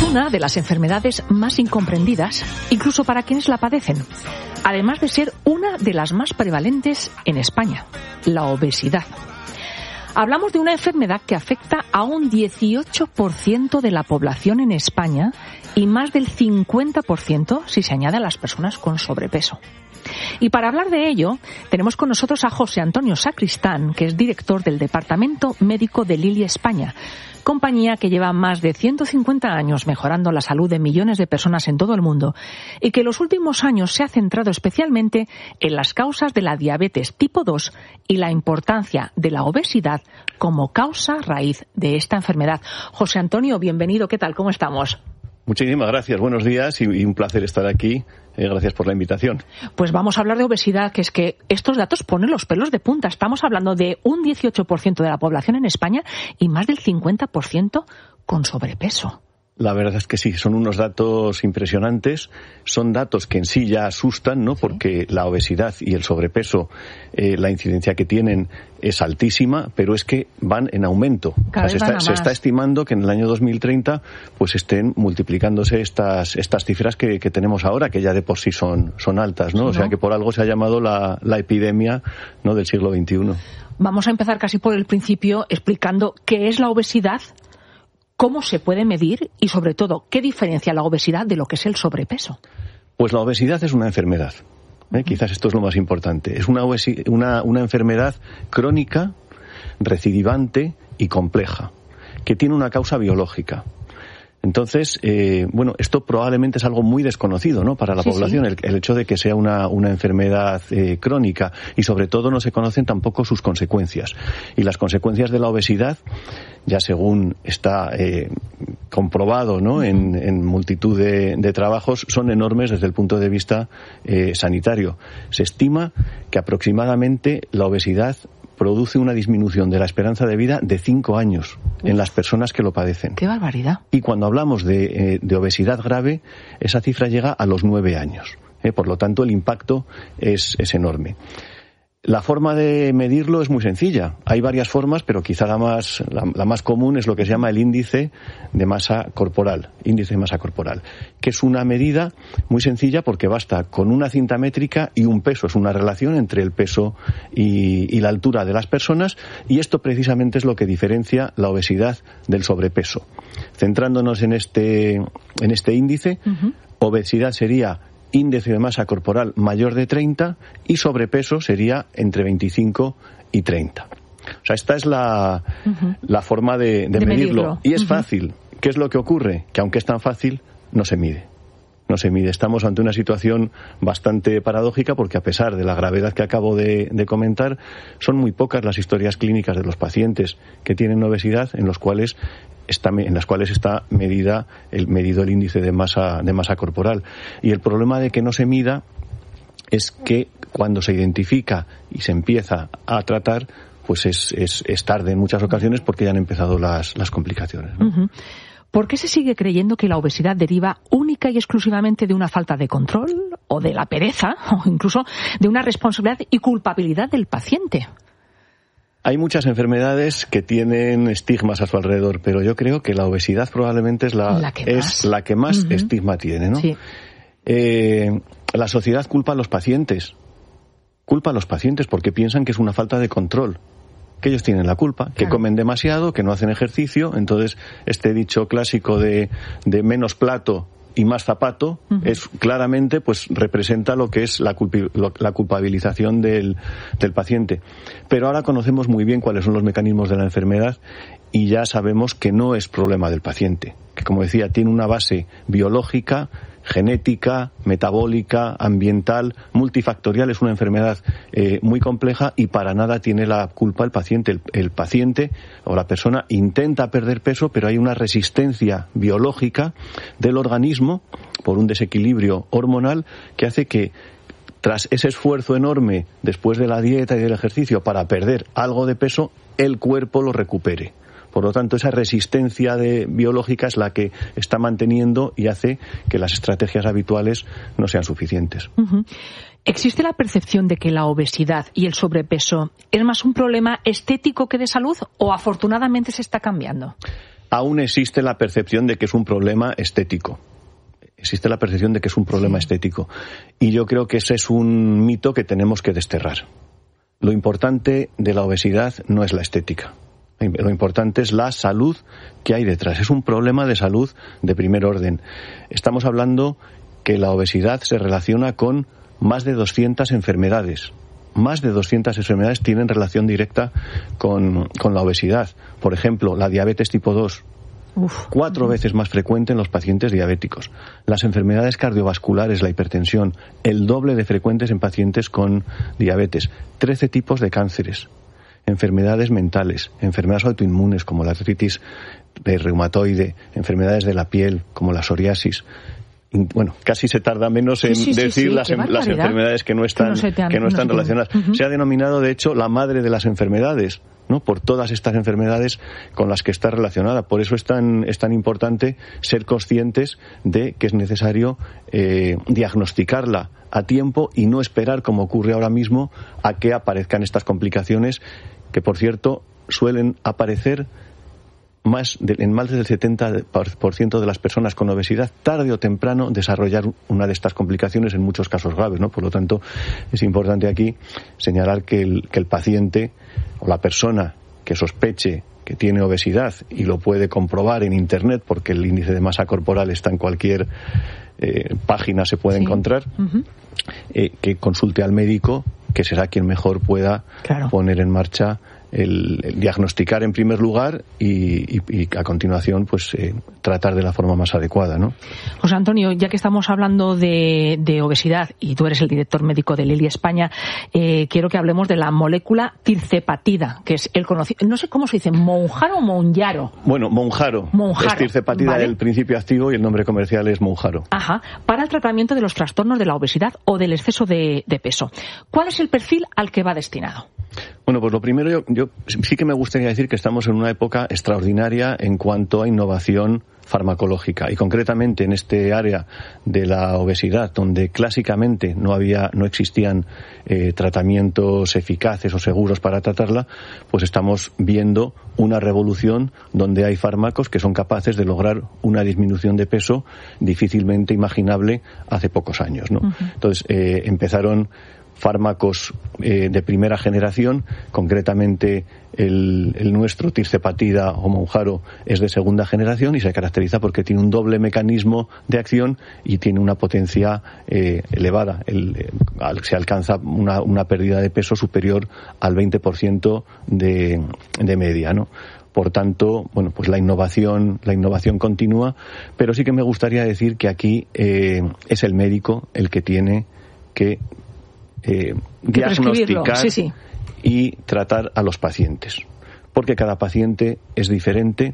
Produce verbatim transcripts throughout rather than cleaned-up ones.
una de las enfermedades más incomprendidas, incluso para quienes la padecen, además de ser una de las más prevalentes en España, la obesidad. Hablamos de una enfermedad que afecta a un dieciocho por ciento de la población en España y más del cincuenta por ciento si se añade a las personas con sobrepeso. Y para hablar de ello, tenemos con nosotros a José Antonio Sacristán, que es director del Departamento Médico de Lilly España, compañía que lleva más de ciento cincuenta años mejorando la salud de millones de personas en todo el mundo y que en los últimos años se ha centrado especialmente en las causas de la diabetes tipo dos y la importancia de la obesidad como causa raíz de esta enfermedad. José Antonio, bienvenido. ¿Qué tal? ¿Cómo estamos? Muchísimas gracias. Buenos días y, y un placer estar aquí. Eh, gracias por la invitación. Pues vamos a hablar de obesidad, que es que estos datos ponen los pelos de punta. Estamos hablando de un dieciocho por ciento de la población en España y más del cincuenta por ciento con sobrepeso. La verdad es que sí, son unos datos impresionantes, son datos que en sí ya asustan, ¿no? Porque la obesidad y el sobrepeso, eh, la incidencia que tienen es altísima, pero es que van en aumento. Cada o sea, se, está, se está estimando que en el año dos mil treinta pues estén multiplicándose estas estas cifras que, que tenemos ahora, que ya de por sí son, son altas, ¿no? Sí, ¿no? O sea que por algo se ha llamado la, la epidemia, ¿no?, del siglo veintiuno. Vamos a empezar casi por el principio explicando qué es la obesidad, cómo se puede medir y, sobre todo, qué diferencia la obesidad de lo que es el sobrepeso. Pues la obesidad es una enfermedad. ¿eh? Uh-huh. Quizás esto es lo más importante. Es una, obesi- una, una enfermedad crónica, recidivante y compleja, que tiene una causa biológica. Entonces, eh, bueno, esto probablemente es algo muy desconocido, ¿no?, para la sí, población, sí. El, el hecho de que sea una, una enfermedad eh, crónica, y sobre todo no se conocen tampoco sus consecuencias. Y las consecuencias de la obesidad, ya según está eh, comprobado, ¿no?, en, en multitud de, de trabajos, son enormes desde el punto de vista eh, sanitario. Se estima que aproximadamente la obesidad produce una disminución de la esperanza de vida de cinco años en las personas que lo padecen. ¡Qué barbaridad! Y cuando hablamos de, eh, de obesidad grave, esa cifra llega a los nueve años. ¿eh? Por lo tanto, el impacto es, es enorme. La forma de medirlo es muy sencilla. Hay varias formas, pero quizá la más, la, la más común es lo que se llama el índice de masa corporal, índice de masa corporal, que es una medida muy sencilla porque basta con una cinta métrica y un peso. Es una relación entre el peso y, y la altura de las personas, y esto precisamente es lo que diferencia la obesidad del sobrepeso. Centrándonos en este, en este índice, uh-huh. Obesidad sería índice de masa corporal mayor de treinta y sobrepeso sería entre veinticinco y treinta. O sea, esta es la, uh-huh. la forma de, de, de medirlo. medirlo. Y es uh-huh. fácil. ¿Qué es lo que ocurre? Que aunque es tan fácil, no se mide. No se mide. Estamos ante una situación bastante paradójica porque, a pesar de la gravedad que acabo de, de comentar, son muy pocas las historias clínicas de los pacientes que tienen obesidad en los cuales está, en las cuales está medida el medido el índice de masa de masa corporal. Y el problema de que no se mida es que cuando se identifica y se empieza a tratar, pues es, es, es tarde en muchas ocasiones porque ya han empezado las, las complicaciones, ¿no? Uh-huh. ¿Por qué se sigue creyendo que la obesidad deriva única y exclusivamente de una falta de control o de la pereza o incluso de una responsabilidad y culpabilidad del paciente? Hay muchas enfermedades que tienen estigmas a su alrededor, pero yo creo que la obesidad probablemente es la, la que es más, la que más uh-huh. estigma tiene, ¿no? Sí. Eh, la sociedad culpa a los pacientes. Culpa a los pacientes porque piensan que es una falta de control. Que ellos tienen la culpa, claro. Que comen demasiado, que no hacen ejercicio. Entonces, este dicho clásico de, de menos plato y más zapato, uh-huh. es claramente, pues representa lo que es la, culpi- lo, la culpabilización del, del paciente. Pero ahora conocemos muy bien cuáles son los mecanismos de la enfermedad y ya sabemos que no es problema del paciente, que, como decía, tiene una base biológica, genética, metabólica, ambiental, multifactorial. Es una enfermedad eh, muy compleja y para nada tiene la culpa el paciente. El, el paciente o la persona intenta perder peso, pero hay una resistencia biológica del organismo por un desequilibrio hormonal que hace que, tras ese esfuerzo enorme después de la dieta y del ejercicio para perder algo de peso, el cuerpo lo recupere. Por lo tanto, esa resistencia de, biológica es la que está manteniendo y hace que las estrategias habituales no sean suficientes. Uh-huh. ¿Existe la percepción de que la obesidad y el sobrepeso es más un problema estético que de salud o afortunadamente se está cambiando? aún existe la percepción de que es un problema estético. Existe la percepción de que es un problema estético. Y yo creo que ese es un mito que tenemos que desterrar. Lo importante de la obesidad no es la estética. Lo importante es la salud que hay detrás. Es un problema de salud de primer orden. Estamos hablando que la obesidad se relaciona con más de doscientas enfermedades. Más de doscientas enfermedades tienen relación directa con, con la obesidad. Por ejemplo, la diabetes tipo dos. Uf. Cuatro uh-huh. veces más frecuente en los pacientes diabéticos. Las enfermedades cardiovasculares, la hipertensión, el doble de frecuentes en pacientes con diabetes. Trece tipos de cánceres. Enfermedades mentales, enfermedades autoinmunes como la artritis reumatoide, enfermedades de la piel como la psoriasis. Bueno, casi se tarda menos en sí, sí, decir sí, sí, las, las enfermedades que no están, que no, te han, que no están no relacionadas. Uh-huh. Se ha denominado, de hecho, la madre de las enfermedades, ¿no? Por todas estas enfermedades con las que está relacionada. Por eso es tan, es tan importante ser conscientes de que es necesario eh, diagnosticarla a tiempo y no esperar, como ocurre ahora mismo, a que aparezcan estas complicaciones que, por cierto, suelen aparecer más de, en más del setenta por ciento de las personas con obesidad, tarde o temprano desarrollar una de estas complicaciones, en muchos casos graves, ¿no? Por lo tanto, es importante aquí señalar que el, que el paciente o la persona que sospeche que tiene obesidad y lo puede comprobar en Internet, porque el índice de masa corporal está en cualquier eh, página, se puede sí. encontrar, uh-huh. eh, que consulte al médico, que será quien mejor pueda claro. poner en marcha El, el diagnosticar en primer lugar y, y, y a continuación pues eh, tratar de la forma más adecuada, ¿no? José Antonio, ya que estamos hablando de, de obesidad y tú eres el director médico de Lilly España, eh, quiero que hablemos de la molécula tirzepatida, que es el conocido, no sé cómo se dice, Mounjaro o Mounjaro. Bueno, Mounjaro. Mounjaro. Es tirzepatida, ¿vale? El principio activo, y el nombre comercial es Mounjaro. Ajá. Para el tratamiento de los trastornos de la obesidad o del exceso de, de peso. ¿Cuál es el perfil al que va destinado? Bueno, pues lo primero, yo, yo sí que me gustaría decir que estamos en una época extraordinaria en cuanto a innovación farmacológica, y concretamente en este área de la obesidad, donde clásicamente no había, no existían eh, tratamientos eficaces o seguros para tratarla, pues estamos viendo una revolución donde hay fármacos que son capaces de lograr una disminución de peso difícilmente imaginable hace pocos años, ¿no? Uh-huh. Entonces eh, empezaron fármacos eh, de primera generación, concretamente el, el nuestro, tirzepatida o Mounjaro, es de segunda generación y se caracteriza porque tiene un doble mecanismo de acción y tiene una potencia eh, elevada. El, eh, se alcanza una, una pérdida de peso superior al veinte por ciento de, de media, ¿no? Por tanto, bueno, pues la innovación, la innovación continúa, pero sí que me gustaría decir que aquí eh, es el médico el que tiene que Eh, diagnosticar sí, sí. y tratar a los pacientes, porque cada paciente es diferente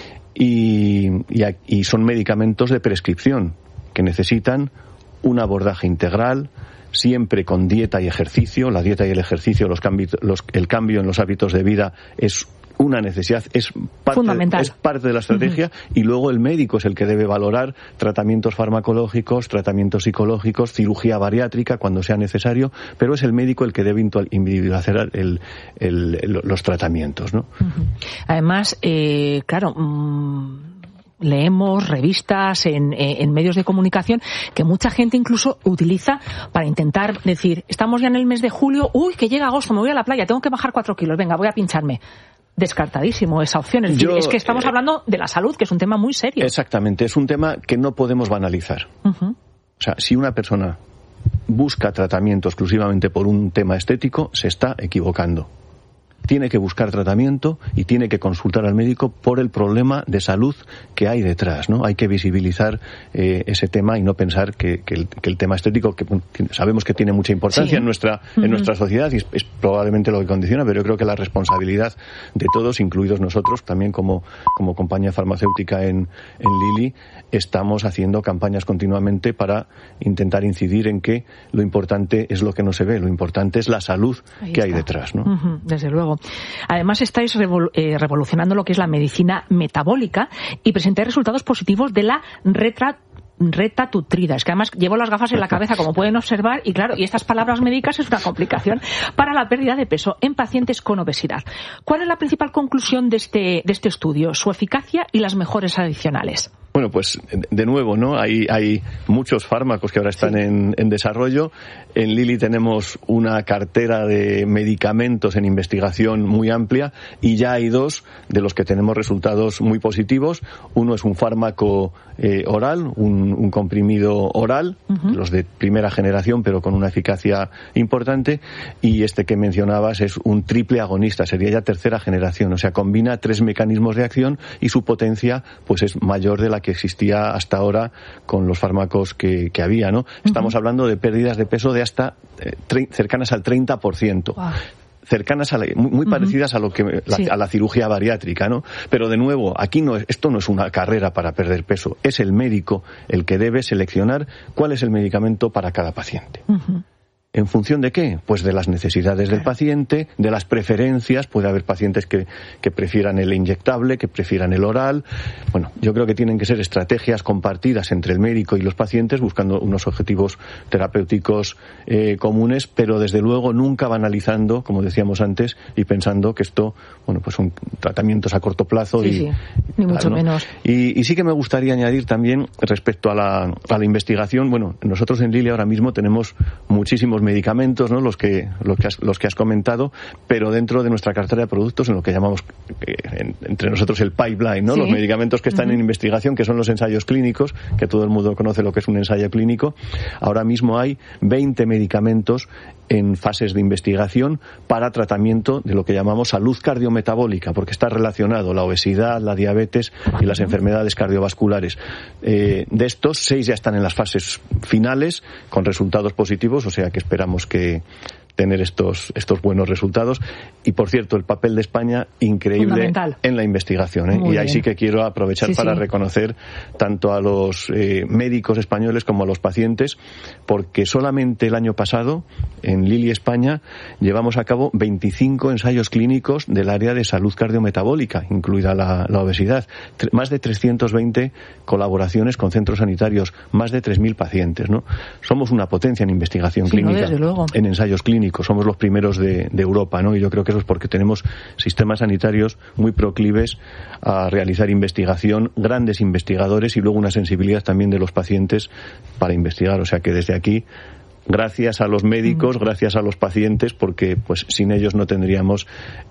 y, y, y son medicamentos de prescripción que necesitan un abordaje integral, siempre con dieta y ejercicio. La dieta y el ejercicio, los cambios, los, el cambio en los hábitos de vida es una necesidad, es parte, fundamental. Es parte de la estrategia, uh-huh. y luego el médico es el que debe valorar tratamientos farmacológicos, tratamientos psicológicos, cirugía bariátrica cuando sea necesario, pero es el médico el que debe individualizar el, el, el, los tratamientos, ¿no? Uh-huh. Además, eh, claro, mmm... leemos revistas en, en medios de comunicación que mucha gente incluso utiliza para intentar decir, estamos ya en el mes de julio, uy, que llega agosto, me voy a la playa, tengo que bajar cuatro kilos, venga, voy a pincharme. Descartadísimo esa opción. Es, decir, Yo, es que estamos eh, hablando de la salud, que es un tema muy serio. Exactamente, es un tema que no podemos banalizar. Uh-huh. O sea, si una persona busca tratamiento exclusivamente por un tema estético, se está equivocando. Tiene que buscar tratamiento y tiene que consultar al médico por el problema de salud que hay detrás, ¿no? Hay que visibilizar eh, ese tema y no pensar que, que, el, que el tema estético, que sabemos que tiene mucha importancia sí. en nuestra en uh-huh. nuestra sociedad y es, es probablemente lo que condiciona, pero yo creo que la responsabilidad de todos, incluidos nosotros, también como, como compañía farmacéutica en, en Lilly, estamos haciendo campañas continuamente para intentar incidir en que lo importante es lo que no se ve, lo importante es la salud Ahí que está. hay detrás, ¿no? Uh-huh. Desde luego. Además, estáis revol- eh, revolucionando lo que es la medicina metabólica y presentáis resultados positivos de la retra retatrutida. Es que además llevo las gafas en la cabeza, como pueden observar, y claro, y estas palabras médicas es una complicación para la pérdida de peso en pacientes con obesidad. ¿Cuál es la principal conclusión de este, de este estudio? Su eficacia y las mejores adicionales. Bueno, pues de nuevo, ¿no? Hay, hay muchos fármacos que ahora están sí. en, en desarrollo. En Lilly tenemos una cartera de medicamentos en investigación muy amplia y ya hay dos de los que tenemos resultados muy positivos. Uno es un fármaco eh, oral, un, un comprimido oral, uh-huh. los de primera generación, pero con una eficacia importante. Y este que mencionabas es un triple agonista, sería ya tercera generación. O sea, combina tres mecanismos de acción y su potencia pues es mayor de la que existía hasta ahora con los fármacos que, que había, ¿no? Uh-huh. Estamos hablando de pérdidas de peso de hasta eh, tre- cercanas al treinta por ciento. Wow. Cercanas a la, muy, muy uh-huh. parecidas a lo que la, sí. a la cirugía bariátrica, ¿no? Pero de nuevo, aquí no es, esto no es una carrera para perder peso, es el médico el que debe seleccionar cuál es el medicamento para cada paciente. Uh-huh. ¿En función de qué? Pues de las necesidades del paciente, de las preferencias. Puede haber pacientes que, que prefieran el inyectable, que prefieran el oral. Bueno, yo creo que tienen que ser estrategias compartidas entre el médico y los pacientes, buscando unos objetivos terapéuticos eh, comunes, pero desde luego nunca banalizando, como decíamos antes, y pensando que esto, bueno, pues son tratamientos a corto plazo. Sí, y, sí, ni mucho ¿no? menos. Y, y sí que me gustaría añadir también, respecto a la, a la investigación, bueno, nosotros en Lilly ahora mismo tenemos muchísimos medicamentos, ¿no? Los que, los que has, los que has comentado, pero dentro de nuestra cartera de productos, en lo que llamamos eh, en, entre nosotros el pipeline, ¿no? Sí. Los medicamentos que están uh-huh. en investigación, que son los ensayos clínicos, que todo el mundo conoce lo que es un ensayo clínico. Ahora mismo hay veinte medicamentos en fases de investigación para tratamiento de lo que llamamos salud cardiometabólica, porque está relacionado la obesidad, la diabetes y las enfermedades cardiovasculares. Eh, de estos, seis ya están en las fases finales con resultados positivos, o sea que esperamos que tener estos estos buenos resultados. Y por cierto, el papel de España increíble en la investigación, ¿eh? Y ahí bien. Sí que quiero aprovechar sí, para sí. reconocer tanto a los eh, médicos españoles como a los pacientes, porque solamente el año pasado en Lilly España llevamos a cabo veinticinco ensayos clínicos del área de salud cardiometabólica, incluida la, la obesidad. Tre- más de trescientas veinte colaboraciones con centros sanitarios, más de tres mil pacientes, ¿no? Somos una potencia en investigación sí, clínica, no, desde luego. En ensayos clínicos. Somos los primeros de, de Europa, ¿no? Y yo creo que eso es porque tenemos sistemas sanitarios muy proclives a realizar investigación, grandes investigadores y luego una sensibilidad también de los pacientes para investigar. O sea que desde aquí, gracias a los médicos, gracias a los pacientes, porque pues sin ellos no tendríamos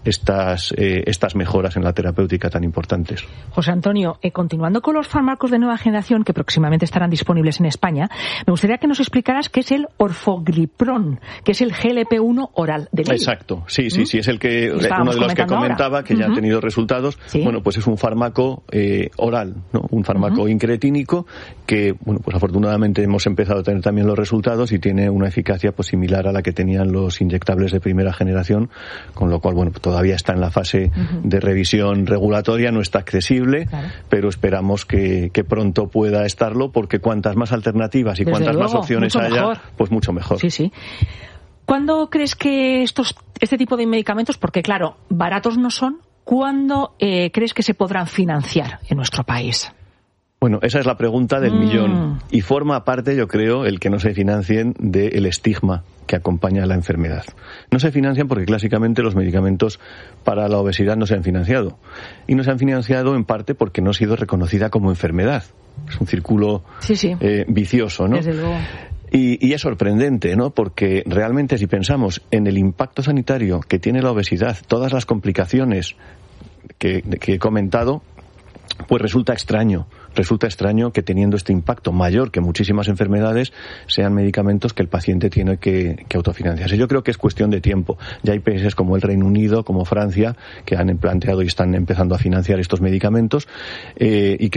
estas eh, estas mejoras en la terapéutica tan importantes. José Antonio, eh, continuando con los fármacos de nueva generación que próximamente estarán disponibles en España, me gustaría que nos explicaras qué es el orforglipron, que es el G L P uno oral de Lilly. Exacto, sí, sí, ¿Mm? sí, es el que uno de los que comentaba ahora. que ya uh-huh. ha tenido resultados. ¿Sí? Bueno, pues es un fármaco eh, oral, ¿no? Un fármaco uh-huh. incretínico que, bueno, pues afortunadamente hemos empezado a tener también los resultados y tiene una eficacia pues similar a la que tenían los inyectables de primera generación, con lo cual, bueno, todavía está en la fase uh-huh. de revisión regulatoria, no está accesible, claro. pero esperamos que, que pronto pueda estarlo, porque cuantas más alternativas y Desde cuantas luego, más opciones haya, mejor. pues mucho mejor. Sí, sí. ¿Cuándo crees que estos este tipo de medicamentos, porque claro, baratos no son, ¿cuándo eh, crees que se podrán financiar en nuestro país? Bueno, esa es la pregunta del mm. millón. Y forma parte, yo creo, el que no se financien del estigma que acompaña a la enfermedad. No se financian porque clásicamente los medicamentos para la obesidad no se han financiado. Y no se han financiado en parte porque no ha sido reconocida como enfermedad. Es un círculo sí, sí. Eh, vicioso, ¿no? Desde luego. Y, y es sorprendente, ¿no? Porque realmente si pensamos en el impacto sanitario que tiene la obesidad, todas las complicaciones que, que he comentado, pues resulta extraño. Resulta extraño que teniendo este impacto mayor que muchísimas enfermedades sean medicamentos que el paciente tiene que, que autofinanciarse. Yo creo que es cuestión de tiempo. Ya hay países como el Reino Unido, como Francia, que han planteado y están empezando a financiar estos medicamentos eh, y que